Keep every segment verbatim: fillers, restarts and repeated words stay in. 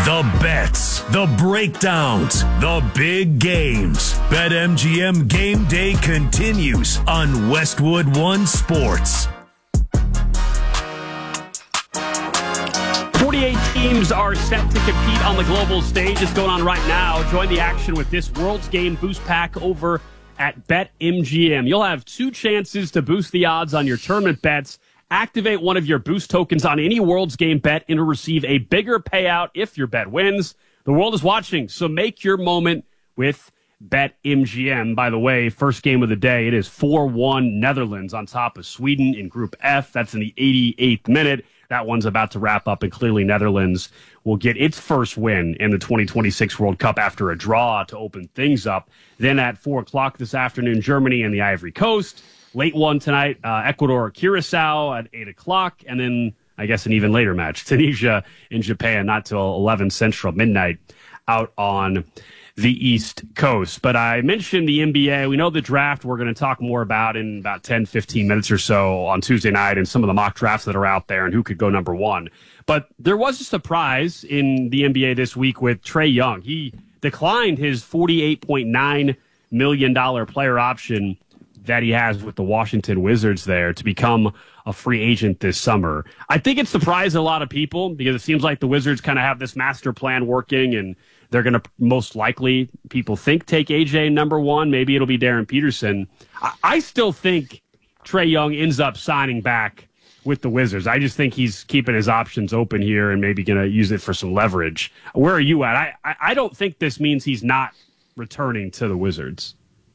The bets, the breakdowns, the big games. BetMGM Game Day continues on Westwood One Sports. forty-eight teams are set to compete on the global stage. It's going on right now. Join the action with this World's Game Boost Pack over at BetMGM. You'll have two chances to boost the odds on your tournament bets. Activate one of your boost tokens on any World's Game bet and receive a bigger payout if your bet wins. The world is watching, so make your moment with BetMGM. By the way, first game of the day, it is four one Netherlands on top of Sweden in Group F. That's in the eighty-eighth minute. That one's about to wrap up, and clearly Netherlands will get its first win in the twenty twenty-six World Cup after a draw to open things up. Then at four o'clock this afternoon, Germany and the Ivory Coast. Late one tonight, uh, Ecuador, Curacao at eight o'clock, and then I guess an even later match, Tunisia in Japan, not till eleven Central, midnight, out on the East Coast. But I mentioned the N B A. We know the draft we're going to talk more about in about ten, fifteen minutes or so on Tuesday night and some of the mock drafts that are out there and who could go number one. But there was a surprise in the N B A this week with Trae Young. He declined his forty-eight point nine million dollars player option that he has with the Washington Wizards there to become a free agent this summer. I think it surprised a lot of people because it seems like the Wizards kind of have this master plan working, and they're going to most likely, people think, take A J number one. Maybe it'll be Darren Peterson. I, I still think Trae Young ends up signing back with the Wizards. I just think he's keeping his options open here and maybe going to use it for some leverage. Where are you at? I, I, I don't think this means he's not returning to the Wizards.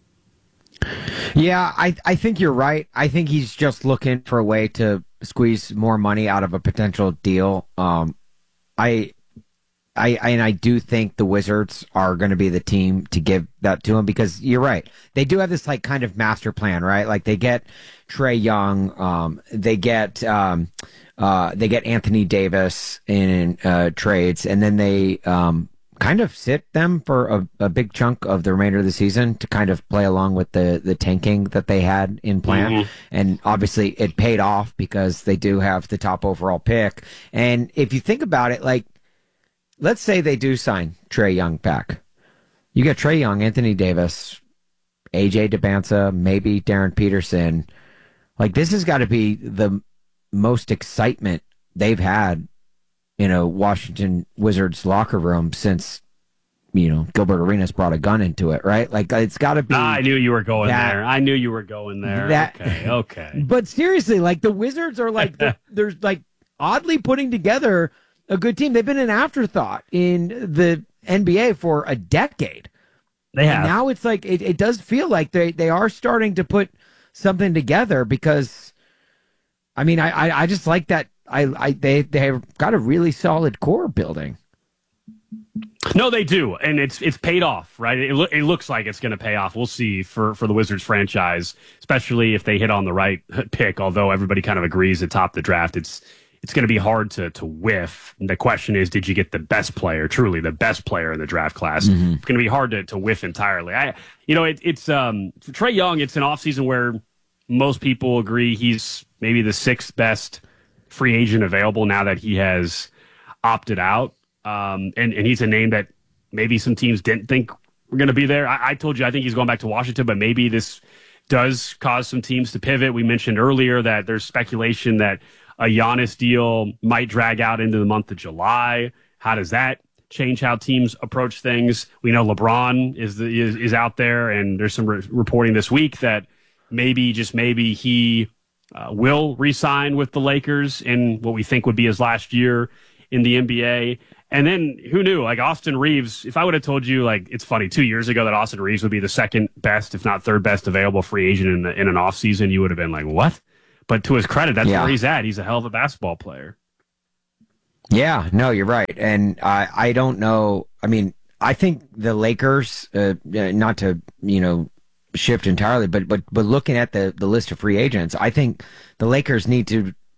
Yeah, I, I think you're right. I think he's just looking for a way to squeeze more money out of a potential deal. Um, I, I, and I do think the Wizards are going to be the team to give that to him because you're right. They do have this like kind of master plan, right? Like they get Trae Young, um, they get um, uh, they get Anthony Davis in uh, trades, and then they um. kind of sit them for a, a big chunk of the remainder of the season to kind of play along with the, the tanking that they had in plan. Mm-hmm. And obviously it paid off because they do have the top overall pick. And if you think about it, like, let's say they do sign Trae Young back. You get Trae Young, Anthony Davis, A J Debance, maybe Darren Peterson. Like, this has got to be the most excitement they've had in a Washington Wizards locker room since, you know, Gilbert Arenas brought a gun into it, right? Like, it's got to be. I knew you were going that, there. I knew you were going there. That, okay, okay. But seriously, like, the Wizards are like, the, they're like oddly putting together a good team. They've been an afterthought in the N B A for a decade. They have. And now it's like, it, it does feel like they, they are starting to put something together because, I mean, I, I, I just like that. I, I they they've got a really solid core building. No, they do, and it's it's paid off, right? It, lo- it looks like it's going to pay off. We'll see for, for the Wizards franchise, especially if they hit on the right pick. Although everybody kind of agrees at top of the draft, it's it's going to be hard to to whiff. And the question is, did you get the best player, truly the best player in the draft class? Mm-hmm. It's going to be hard to, to whiff entirely. I, you know, it, it's um, for Trae Young. It's an offseason where most people agree he's maybe the sixth best free agent available now that he has opted out. Um, and, and he's a name that maybe some teams didn't think were going to be there. I, I told you, I think he's going back to Washington, but maybe this does cause some teams to pivot. We mentioned earlier that there's speculation that a Giannis deal might drag out into the month of July. How does that change how teams approach things? We know LeBron is the, is, is out there, and there's some re- reporting this week that maybe, just maybe, he Uh, will re-sign with the Lakers in what we think would be his last year in the N B A. And then who knew, like Austin Reeves, if I would have told you, like, it's funny, two years ago that Austin Reeves would be the second best, if not third best available free agent in, the, in an offseason, you would have been like, what? But to his credit, that's yeah. where he's at. He's a hell of a basketball player. Yeah, no, you're right. And I, I don't know. I mean, I think the Lakers, uh, not to, you know, shift entirely, but but but looking at the, the list of free agents, I think the Lakers need to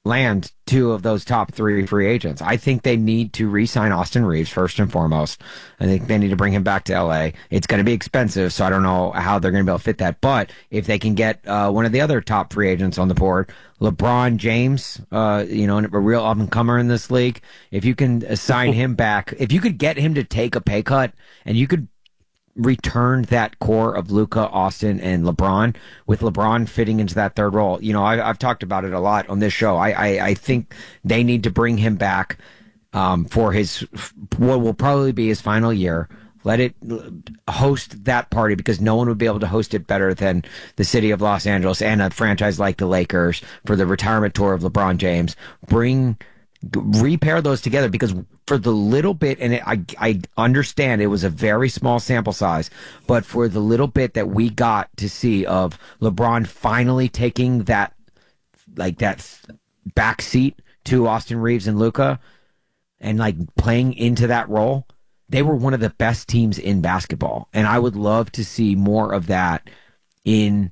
land two of those top three free agents. I think they need to re-sign Austin Reeves first and foremost. I think they need to bring him back to L A. It's going to be expensive, so I don't know how they're going to be able to fit that. But if they can get uh, one of the other top free agents on the board, LeBron James, uh, you know, a real up-and-comer in this league, if you can sign him back, if you could get him to take a pay cut and you could return that core of Luka, Austin, and LeBron, with LeBron fitting into that third role. You know, I, I've talked about it a lot on this show. I, I, I think they need to bring him back um, for his, what will probably be his final year. Let it host that party, because no one would be able to host it better than the city of Los Angeles and a franchise like the Lakers for the retirement tour of LeBron James. Bring repair those together, because for the little bit, and it, I, I understand it was a very small sample size, but for the little bit that we got to see of LeBron finally taking that, like that back seat to Austin Reeves and Luka and like playing into that role, they were one of the best teams in basketball. And I would love to see more of that in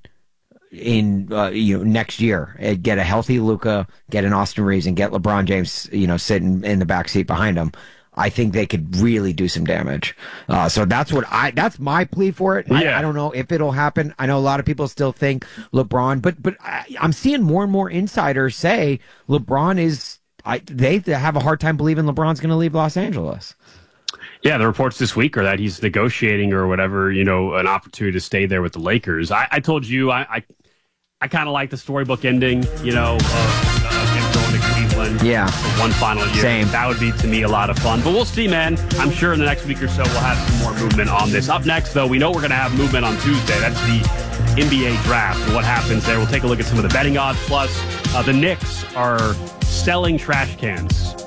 in uh, you know, next year. Get a healthy Luka, get an Austin Reeves, and get LeBron James, you know, sitting in the back seat behind him. I think they could really do some damage. Uh, so that's what I, that's my plea for it. Yeah. I, I don't know if it'll happen. I know a lot of people still think LeBron, but, but I, I'm seeing more and more insiders say LeBron is, I, they have a hard time believing LeBron's going to leave Los Angeles. Yeah, the reports this week are that he's negotiating or whatever, you know, an opportunity to stay there with the Lakers. I, I told you, I, I, I kind of like the storybook ending, you know, of uh, him going to Cleveland. Yeah. For one final year. Same. That would be, to me, a lot of fun. But we'll see, man. I'm sure in the next week or so we'll have some more movement on this. Up next, though, we know we're going to have movement on Tuesday. That's the N B A draft and what happens there. We'll take a look at some of the betting odds. Plus, uh, the Knicks are selling trash cans.